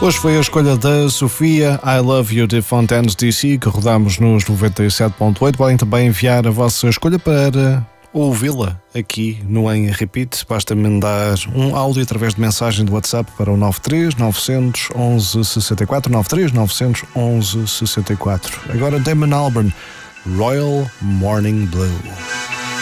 Hoje foi a escolha da Sofia, I Love You de Fontaines DC, que rodamos nos 97.8. Podem também enviar a vossa escolha para ouvi-la aqui no Em Repeat. Basta mandar um áudio através de mensagem do WhatsApp para o 93 900 11 64, 93 900 11 64. Agora Damon Albarn, Royal Morning Blue.